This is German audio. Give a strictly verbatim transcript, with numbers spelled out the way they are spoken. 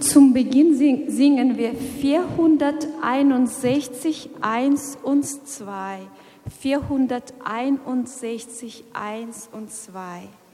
zum Beginn sing, singen wir vierhunderteinundsechzig, eins und zwei. vierhunderteinundsechzig, eins und zwei.